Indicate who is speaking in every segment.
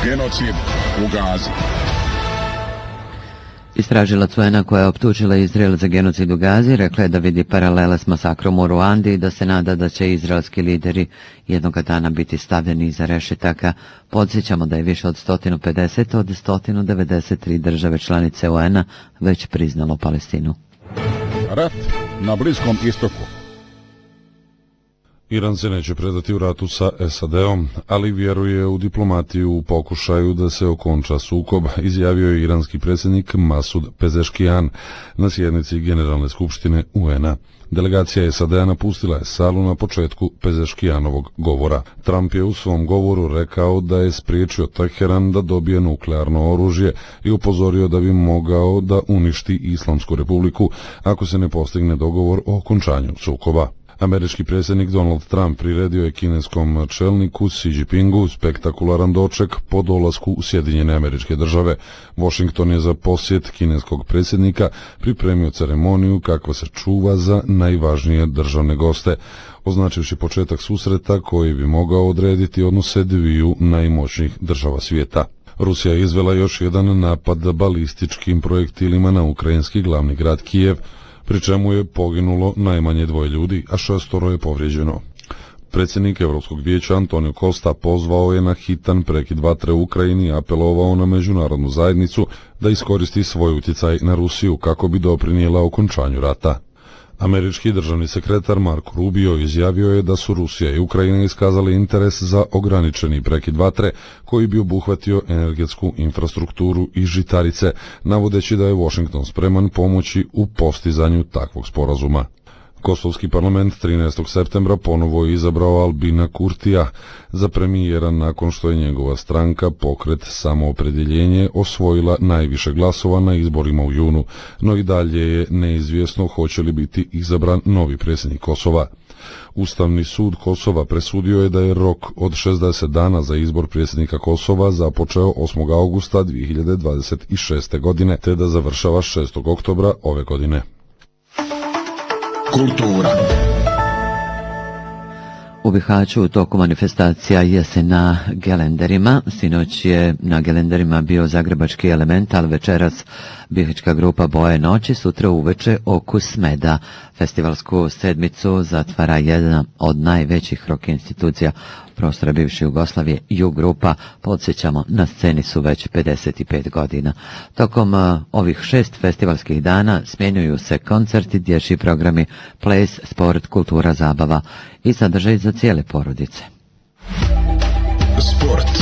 Speaker 1: Genocid u Gazi.
Speaker 2: Istražilac UN-a koja je optužila Izrael za genocid u Gazi rekla je da vidi paralele s masakrom u Ruandi i da se nada da će izraelski lideri jednoga dana biti stavljeni iza rešetaka. Podsjećamo da je više od 150 od 193 države članice UN-a već priznalo Palestinu.
Speaker 1: Rat na Bliskom istoku.
Speaker 3: Iran se neće predati u ratu sa SAD-om, ali vjeruje u diplomatiju u pokušaju da se okonča sukob, izjavio je iranski predsjednik Masud Pezeškijan na sjednici Generalne skupštine UN-a. Delegacija SAD-a napustila je salu na početku Pezeškijanovog govora. Trump je u svom govoru rekao da je spriječio Teheran da dobije nuklearno oružje i upozorio da bi mogao da uništi Islamsku republiku ako se ne postigne dogovor o okončanju sukoba. Američki predsjednik Donald Trump priredio je kineskom čelniku Xi Jinpingu spektakularan doček po dolasku u Sjedinjene Američke Države. Washington je za posjet kineskog predsjednika pripremio ceremoniju kakva se čuva za najvažnije državne goste, označivši početak susreta koji bi mogao odrediti odnose dviju najmoćnijih država svijeta. Rusija je izvela još jedan napad balističkim projektilima na ukrajinski glavni grad Kijev, pri čemu je poginulo najmanje 2 ljudi, a 6 je povrijeđeno. Predsjednik Europskog vijeća Antonio Costa pozvao je na hitan prekid vatre u Ukrajini i apelovao na međunarodnu zajednicu da iskoristi svoj utjecaj na Rusiju kako bi doprinijela okončanju rata. Američki državni sekretar Marco Rubio izjavio je da su Rusija i Ukrajina iskazali interes za ograničeni prekid vatre koji bi obuhvatio energetsku infrastrukturu i žitarice, navodeći da je Washington spreman pomoći u postizanju takvog sporazuma. Kosovski parlament 13. septembra ponovo je izabrao Albina Kurtija za premijera nakon što je njegova stranka Pokret samoopredjeljenje osvojila najviše glasova na izborima u junu, no i dalje je neizvjesno hoće li biti izabran novi predsjednik Kosova. Ustavni sud Kosova presudio je da je rok od 60 dana za izbor predsjednika Kosova započeo 8. augusta 2026. godine, te da završava 6. oktobra ove godine.
Speaker 1: Kultura.
Speaker 2: U Bihaću u toku manifestacija Jesen na gelenderima. Sinoć je na gelenderima bio zagrebački element, ali večeras bihaćka grupa Boje noći, sutra uveče Okus meda. Festivalsku sedmicu zatvara jedna od najvećih rock institucija prostora bivše Jugoslavije, Jug grupa. Podsjećamo, na sceni su već 55 godina. Tokom ovih 6 festivalskih dana smjenjuju se koncerti, dječji programi, ples, sport, kultura, zabava i sadržaj za cijele porodice.
Speaker 1: Sport.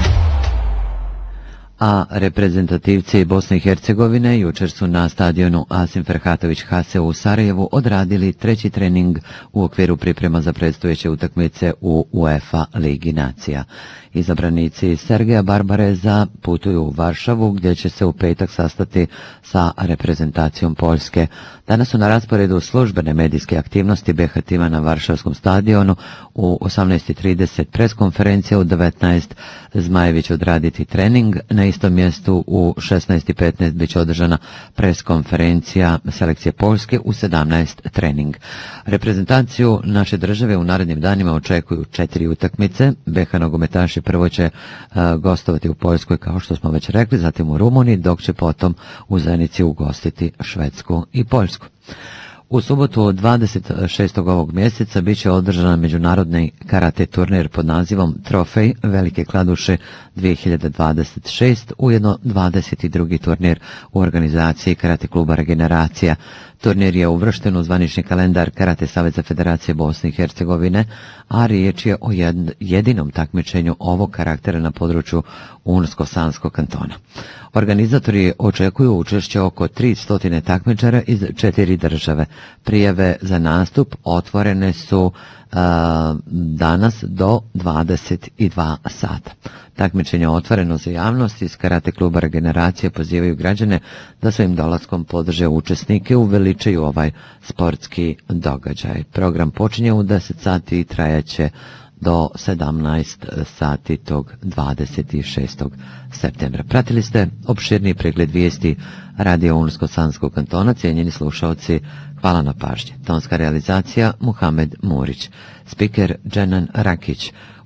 Speaker 2: A reprezentativci Bosne i Hercegovine jučer su na stadionu Asim Ferhatović Hase u Sarajevu odradili 3. trening u okviru priprema za predstojeće utakmice u UEFA Ligi nacija. Izabranici Sergeja Barbareza putuju u Varšavu gdje će se u petak sastati sa reprezentacijom Poljske. Danas su na rasporedu službene medijske aktivnosti BiH tima na Varšavskom stadionu. U 18:30 preskonferencija, u 19 Zmajević će odraditi trening. Na istom mjestu u 16:15 bit će održana preskonferencija selekcije Poljske, u 17 trening. Reprezentaciju naše države u narednim danima očekuju 4 utakmice. BiH nogometaši prvo će gostovati u Poljskoj, kao što smo već rekli, zatim u Rumuniji, dok će potom u Zenici ugostiti Švedsku i Poljsku. U subotu 26. ovog mjeseca bit će održan međunarodni karate turnir pod nazivom Trofej Velike Kladuše 2026, ujedno 22. turnir u organizaciji Karate kluba Regeneracija. Turnir je uvršten u zvanični kalendar Karate Saveza Federacije Bosne i Hercegovine, a riječ je o jedinom takmičenju ovog karaktera na području Unsko-Sanskog kantona. Organizatori očekuju učešće oko 300 takmičara iz 4 države. Prijave za nastup otvorene su danas do 22 sata. Takmičenje otvoreno za javnost. Iz Karate kluba Regeneracije pozivaju građane da svojim dolaskom podrže učesnike, uveličaju ovaj sportski događaj. Program počinje u 10 sati i trajaće do 17 sati tog 26. septembra. Pratili ste opširni pregled vijesti Radio Unsko-Sanskog kantona. Cijenjeni slušalci, hvala na pažnji. Tonska realizacija Muhamed Murić. Spiker Dženan Rakić.